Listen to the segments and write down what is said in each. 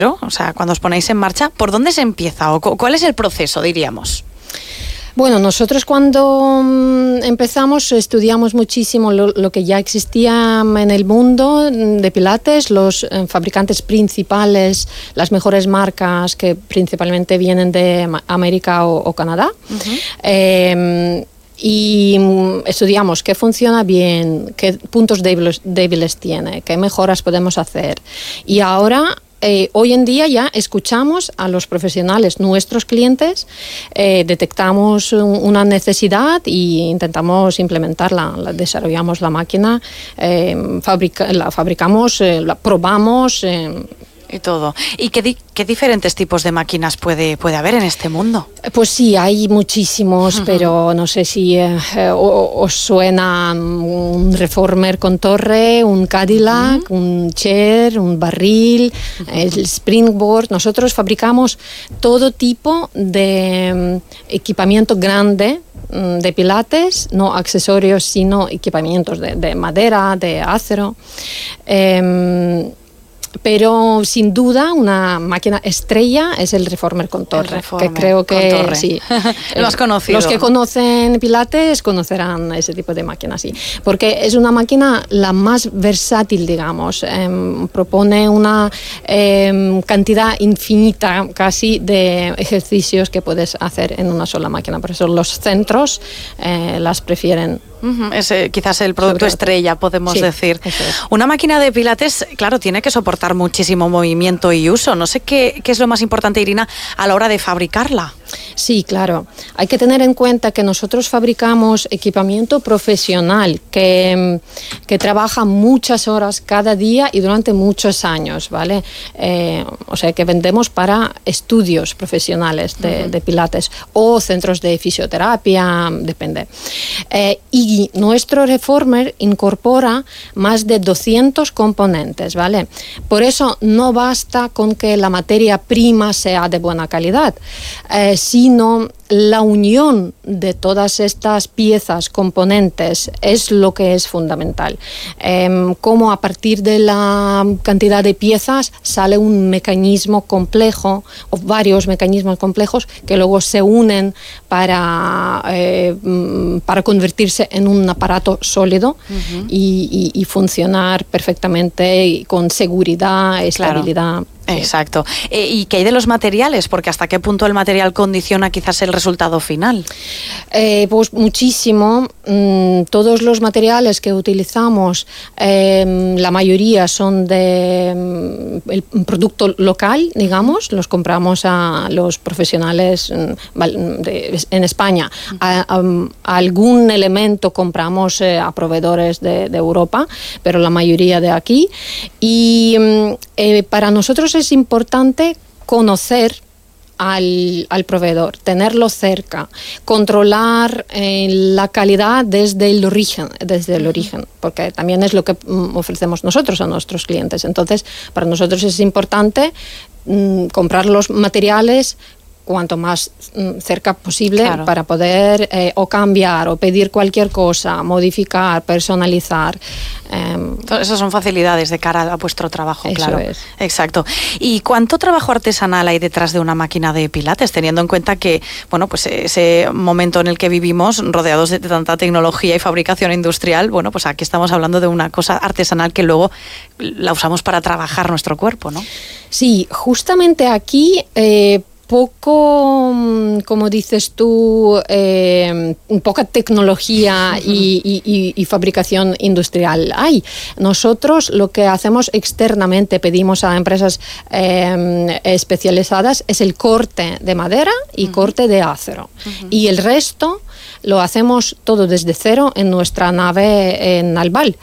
O sea, cuando os ponéis en marcha, ¿por dónde se empieza o cuál es el proceso, diríamos? Bueno, nosotros cuando empezamos estudiamos muchísimo lo que ya existía en el mundo de pilates, los fabricantes principales, las mejores marcas que principalmente vienen de América o Canadá. Y estudiamos qué funciona bien, qué puntos débiles tiene, qué mejoras podemos hacer. Y ahora, hoy en día ya escuchamos a los profesionales, nuestros clientes, detectamos una necesidad e intentamos implementarla. Desarrollamos la máquina, la fabricamos, la probamos. Y todo. ¿Y qué diferentes tipos de máquinas puede haber en este mundo? Pues sí, hay muchísimos, pero no sé si os suena un reformer con torre, un Cadillac, un chair, un barril, el springboard. Nosotros fabricamos todo tipo de equipamiento grande de pilates, no accesorios, sino equipamientos de madera, de acero. Pero sin duda una máquina estrella es el reformer con torre, que creo que sí. Lo has conocido. Los que conocen pilates conocerán ese tipo de máquina, sí, porque es una máquina la más versátil, digamos. Propone una cantidad infinita casi de ejercicios que puedes hacer en una sola máquina. Por eso los centros las prefieren. Es quizás el producto estrella, podemos decir. Eso es. Una máquina de pilates, claro, tiene que soportar muchísimo movimiento y uso. No sé qué es lo más importante, Irina, a la hora de fabricarla. Sí, claro. Hay que tener en cuenta que nosotros fabricamos equipamiento profesional que trabaja muchas horas cada día y durante muchos años, ¿vale? O sea, que vendemos para estudios profesionales de pilates o centros de fisioterapia, depende. Y nuestro reformer incorpora más de 200 componentes, ¿vale? Por eso no basta con que la materia prima sea de buena calidad, sino la unión de todas estas piezas, componentes, es lo que es fundamental. Cómo a partir de la cantidad de piezas sale un mecanismo complejo o varios mecanismos complejos que luego se unen para convertirse en un aparato sólido y funcionar perfectamente y con seguridad, estabilidad. Claro. Exacto. ¿Y qué hay de los materiales? Porque ¿hasta qué punto el material condiciona quizás el resultado final? Pues muchísimo. Todos los materiales que utilizamos, la mayoría son de el producto local, digamos. Los compramos a los profesionales en España. Algún elemento compramos a proveedores de Europa, pero la mayoría de aquí. Y para nosotros es importante conocer al proveedor, tenerlo cerca, controlar la calidad desde el origen, porque también es lo que ofrecemos nosotros a nuestros clientes. Entonces, para nosotros es importante comprar los materiales cuanto más cerca posible, claro, para poder o cambiar o pedir cualquier cosa, modificar, personalizar. Esas son facilidades de cara a vuestro trabajo, eso claro. Es. Exacto. ¿Y cuánto trabajo artesanal hay detrás de una máquina de pilates, teniendo en cuenta que, bueno, pues ese momento en el que vivimos, rodeados de tanta tecnología y fabricación industrial, bueno, pues aquí estamos hablando de una cosa artesanal que luego la usamos para trabajar nuestro cuerpo, ¿no? Sí, justamente aquí poco, como dices tú, poca tecnología y fabricación industrial hay. Nosotros lo que hacemos externamente, pedimos a empresas especializadas, es el corte de madera y corte de acero. Y el resto lo hacemos todo desde cero en nuestra nave en Albal.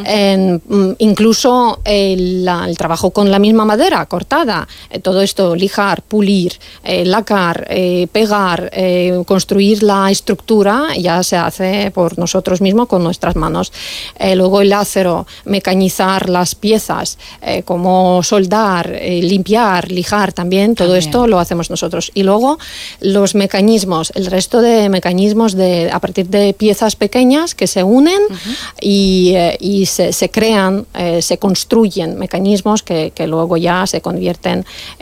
Incluso el trabajo con la misma madera cortada, todo esto, lijar, pulir, lacar, pegar, construir la estructura, ya se hace por nosotros mismos con nuestras manos. Luego el acero, mecanizar las piezas, como soldar, limpiar, lijar también, todo esto lo hacemos nosotros. Y luego los mecanismos, el resto de mecanismos a partir de piezas pequeñas que se unen y se crean, se construyen mecanismos que luego ya se convierten